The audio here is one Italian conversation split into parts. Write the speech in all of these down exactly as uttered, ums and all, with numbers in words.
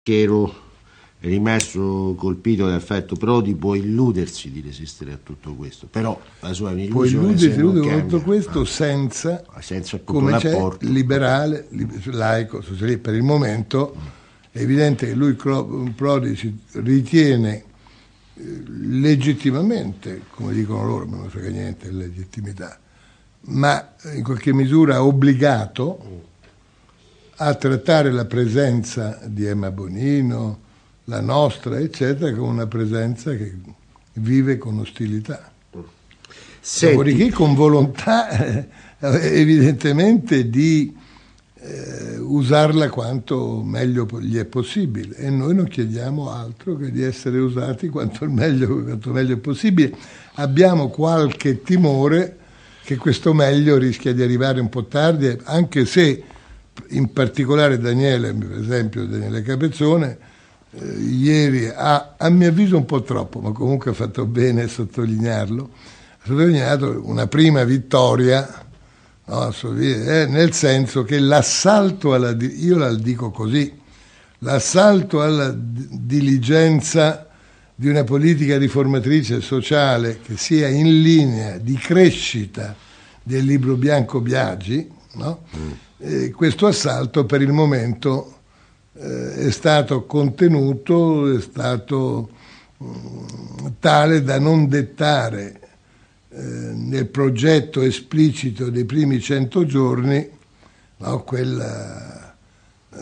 che ero rimasto colpito dal fatto Prodi può illudersi di resistere a tutto questo, però la sua illusione può illudersi di tutto questo ah, senza, senza come c'è l'apporto liberale, laico, socialista. Per il momento è evidente che lui, Prodi, si ritiene legittimamente, come dicono loro, non mi frega niente di legittimità, ma in qualche misura obbligato a trattare la presenza di Emma Bonino, la nostra, eccetera, come una presenza che vive con ostilità. Senti. Dopodiché con volontà eh, evidentemente di eh, usarla quanto meglio gli è possibile, e noi non chiediamo altro che di essere usati quanto meglio, quanto meglio è possibile. Abbiamo qualche timore che questo meglio rischia di arrivare un po' tardi, anche se in particolare Daniele, per esempio Daniele Capezzone, eh, ieri ha, a mio avviso un po' troppo, ma comunque ha fatto bene a sottolinearlo, ha sottolineato una prima vittoria, no, eh, nel senso che l'assalto alla, io la dico così, l'assalto alla diligenza di una politica riformatrice sociale che sia in linea di crescita del libro bianco Biagi, no? Mm. Eh, questo assalto per il momento eh, è stato contenuto, è stato mh, tale da non dettare eh, nel progetto esplicito dei primi cento giorni, no, quel eh,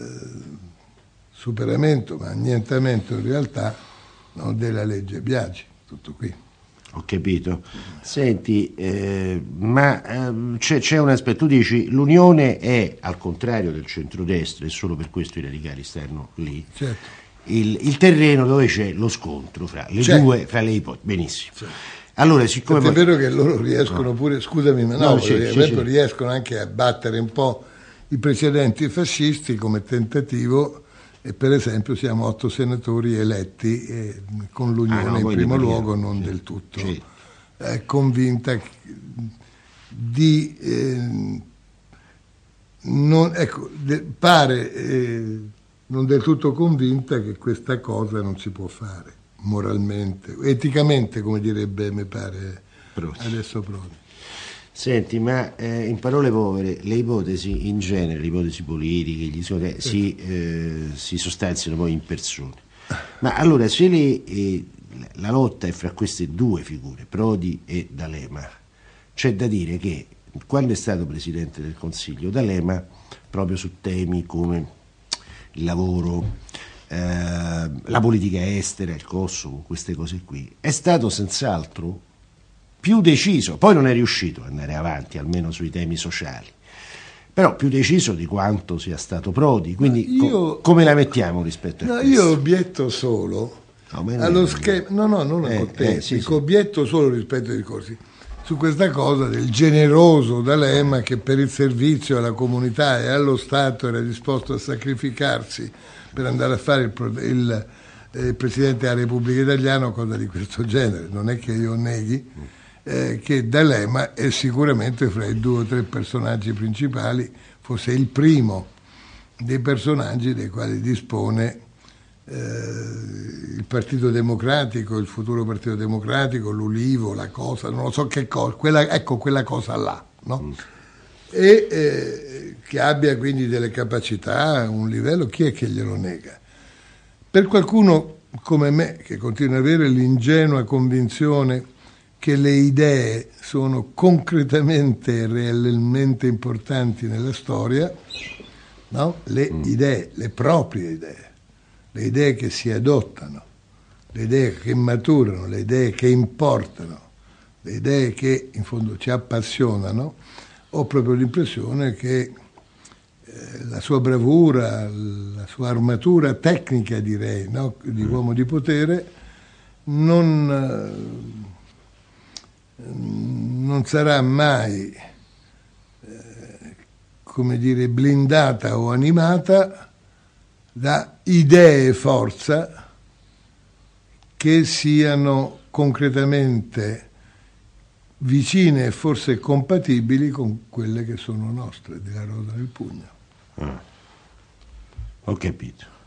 superamento, ma annientamento in realtà, no, della legge Biagi. Tutto qui. Ho capito. Senti, eh, ma eh, c'è, c'è un aspetto, tu dici l'Unione è, al contrario del centrodestra, e solo per questo i radicali stanno lì, certo. il, il terreno dove c'è lo scontro fra le certo. due, fra le ipotesi. Benissimo. Certo. Allora, siccome poi... È vero che loro riescono no. pure, scusami, ma no, no sì, sì, sì. riescono anche a battere un po' i precedenti fascisti come tentativo. E per esempio siamo otto senatori eletti eh, con l'Unione ah, no, in primo luogo, non sì, del tutto sì. eh, convinta di eh, non, ecco, de, pare eh, non del tutto convinta che questa cosa non si può fare moralmente, eticamente, come direbbe, mi pare Prodi. Adesso Prodi. Senti, ma eh, in parole povere, le ipotesi in genere, le ipotesi politiche, gli sì. si, eh, si sostanziano poi in persone. Ma allora, se le, eh, la lotta è fra queste due figure, Prodi e D'Alema, c'è da dire che quando è stato Presidente del Consiglio, D'Alema, proprio su temi come il lavoro, eh, la politica estera, il Kosovo, queste cose qui, è stato senz'altro più deciso, poi non è riuscito ad andare avanti, almeno sui temi sociali, però più deciso di quanto sia stato Prodi, quindi io, co- come la mettiamo rispetto a no, questo? Io obietto solo no, allo schema, no no, non eh, con te, eh, sì, sì. obietto solo rispetto ai discorsi, su questa cosa del generoso D'Alema che per il servizio alla comunità e allo Stato era disposto a sacrificarsi per andare a fare il, il, il Presidente della Repubblica Italiana, cosa di questo genere, non è che io neghi, Eh, che D'Alema è sicuramente fra i due o tre personaggi principali, forse il primo dei personaggi dei quali dispone eh, il Partito Democratico, il futuro Partito Democratico, l'Ulivo, la cosa, non lo so che cosa, quella, ecco quella cosa là, no? Mm. E eh, che abbia quindi delle capacità, un livello, chi è che glielo nega? Per qualcuno come me, che continua ad avere l'ingenua convinzione che le idee sono concretamente e realmente importanti nella storia, no? Le mm. idee, le proprie idee, le idee che si adottano, le idee che maturano, le idee che importano, le idee che in fondo ci appassionano, ho proprio l'impressione che eh, la sua bravura, la sua armatura tecnica, direi, no? Di mm. uomo di potere, non... Eh, non sarà mai eh, come dire blindata o animata da idee e forza che siano concretamente vicine e forse compatibili con quelle che sono nostre, della rosa nel pugno. Ah, ho capito.